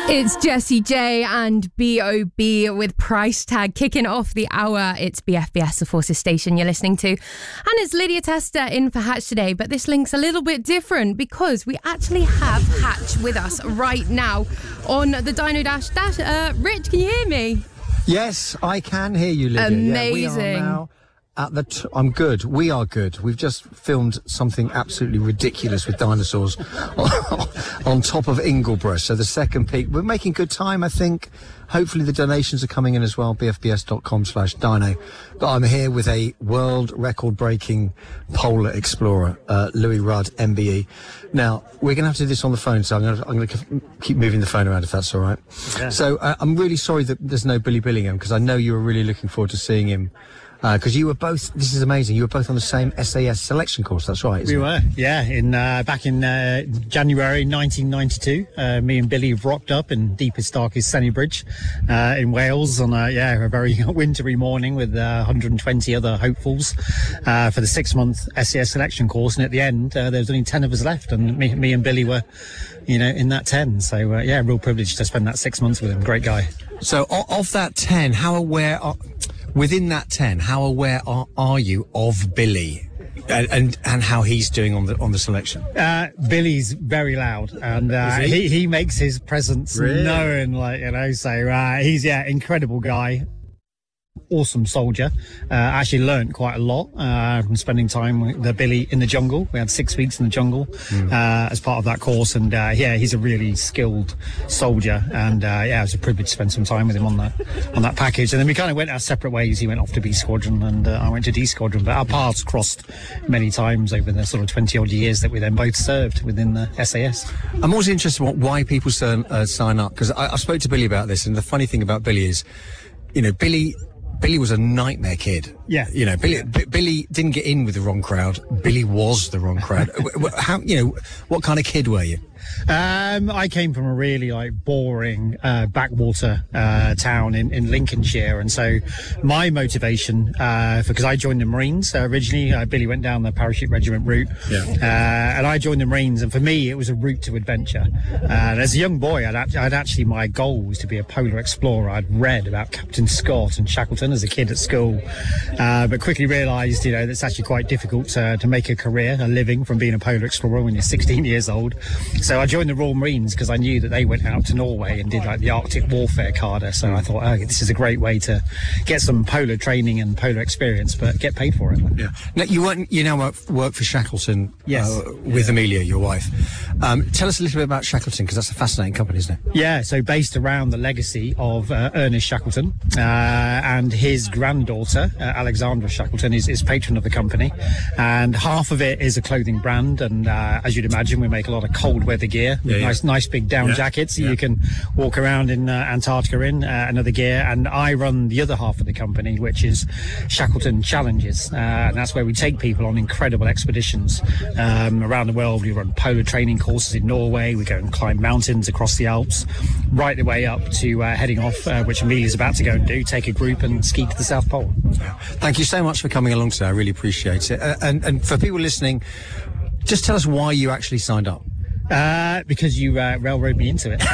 It's Jessie J and B.O.B. with Price Tag kicking off the hour. It's BFBS, the Forces station you're listening to. And it's Lydia Tester in for Hatch today, but this link's a little bit different because we actually have Hatch with us right now on the Dino Dash. Rich, can you hear me? Yes, I can hear you, Lydia. Amazing. Yeah, we are now at the I'm good. We are good. We've just filmed something absolutely ridiculous with dinosaurs on top of Ingleborough. So the second peak. We're making good time, I think. Hopefully the donations are coming in as well, bfbs.com/dino. But I'm here with a world record-breaking polar explorer, Louis Rudd, MBE. Now, we're going to have to do this on the phone, so I'm going to keep moving the phone around if that's all right. Yeah. So I'm really sorry that there's no Billy Billingham, because I know you were really looking forward to seeing him. Because you were both, this is amazing, you were both on the same SAS selection course, that's right, isn't it? We were, yeah, back in January 1992. Me and Billy rocked up in deepest, darkest Sennybridge in Wales on a very wintry morning with 120 other hopefuls for the 6-month SAS selection course. And at the end, there was only 10 of us left, and me and Billy were, in that 10. So, real privilege to spend that 6 months with him. Great guy. So, of that 10, how aware within that 10, how aware are you of Billy and how he's doing on the selection? Billy's very loud, and he makes his presence known, so he's incredible guy. Awesome soldier. Actually learnt quite a lot from spending time with Billy in the jungle. We had 6 weeks in the jungle as part of that course, and he's a really skilled soldier, and it was a privilege to spend some time with him on that package. And then we kind of went our separate ways. He went off to B Squadron, and I went to D Squadron, but our paths crossed many times over the sort of 20 odd years that we then both served within the SAS. I'm always interested in why people sign up, because I spoke to Billy about this, and the funny thing about Billy is, Billy was a nightmare kid. Yeah. Billy didn't get in with the wrong crowd. Billy was the wrong crowd. What kind of kid were you? I came from a really boring backwater town in Lincolnshire, and so my motivation because I joined the Marines originally. Billy went down the parachute regiment route, and I joined the Marines, and for me it was a route to adventure. And as a young boy, I'd actually, my goal was to be a polar explorer. I'd read about Captain Scott and Shackleton as a kid at school, but quickly realised that's actually quite difficult to make a career, a living from being a polar explorer when you're 16 years old. So I joined the Royal Marines because I knew that they went out to Norway and did the Arctic Warfare Cadre. So I thought, this is a great way to get some polar training and polar experience, but get paid for it. Yeah. Now you now work for Shackleton. Yes. With Amelia, your wife. Tell us a little bit about Shackleton, because that's a fascinating company, isn't it? Yeah. So based around the legacy of Ernest Shackleton and his granddaughter Alexandra Shackleton is patron of the company, and half of it is a clothing brand, and as you'd imagine, we make a lot of cold weather gear, nice big down jackets you can walk around in Antarctica in, another gear. And I run the other half of the company, which is Shackleton Challenges, and that's where we take people on incredible expeditions around the world. We run polar training courses in Norway, we go and climb mountains across the Alps, right the way up to heading off, which Amelia's about to go and do, take a group and ski to the South Pole. Thank you so much for coming along today. I really appreciate it. And for people listening, just tell us why you actually signed up. Because you railroaded me into it.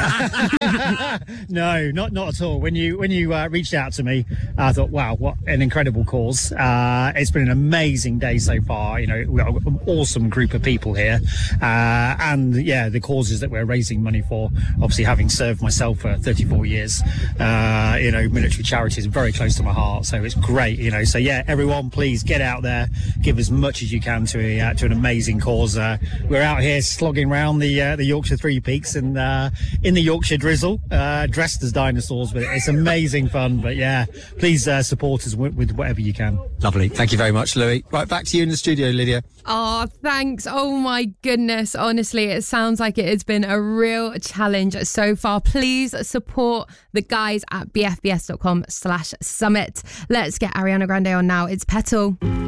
No, not at all. When you reached out to me, I thought, wow, what an incredible cause. It's been an amazing day so far. We've got an awesome group of people here, and the causes that we're raising money for. Obviously, having served myself for 34 years, military charities are very close to my heart. So it's great. So everyone, please get out there, give as much as you can to an amazing cause. We're out here slogging around the Yorkshire Three Peaks and in the Yorkshire drizzle, dressed as dinosaurs, but it's amazing fun. But please support us with whatever you can. Lovely. Thank you very much, Louis. Right, back to you in the studio, Lydia. Oh, thanks. Oh my goodness. Honestly, it sounds like it has been a real challenge so far. Please support the guys at bfbs.com/summit. Let's get Ariana Grande on now. It's Petal.